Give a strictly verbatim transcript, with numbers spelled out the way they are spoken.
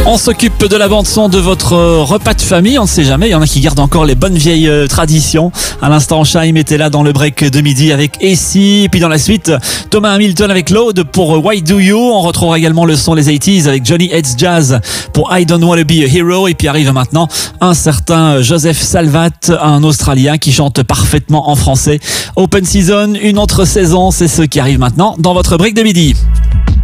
On s'occupe de la bande-son de votre repas de famille, on ne sait jamais, il y en a qui gardent encore les bonnes vieilles euh, traditions. À l'instant, Shaim était là dans le break de midi avec Essie, et puis dans la suite, Thomas Hamilton avec Load pour Why Do You. On retrouvera également le son les eighties avec Johnny Hates Jazz pour I Don't Wanna Be a Hero, et puis arrive maintenant un certain Joseph Salvat, un Australien qui chante parfaitement en français. Open Season, une autre saison, c'est ce qui arrive maintenant dans votre break de midi.